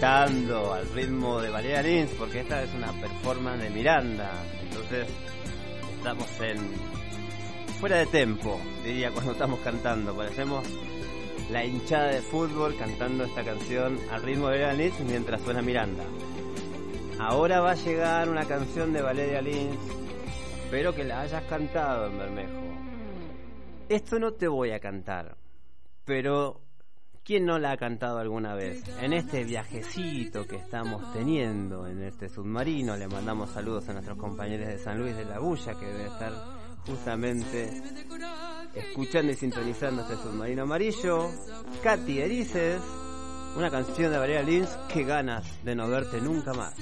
cantando al ritmo de Valeria Lynch, porque esta es una performance de Miranda. Entonces estamos fuera de tempo, diría, cuando estamos cantando. Parecemos la hinchada de fútbol cantando esta canción al ritmo de Valeria Lynch mientras suena Miranda. Ahora va a llegar una canción de Valeria Lynch, espero que la hayas cantado en Bermejo. Esto no te voy a cantar, pero ¿quién no la ha cantado alguna vez? En este viajecito que estamos teniendo en este submarino, le mandamos saludos a nuestros compañeros de San Luis de la Bulla, que deben estar justamente escuchando y sintonizando este submarino amarillo. Katy Erices, una canción de Valeria Lynch, qué ganas de no verte nunca más.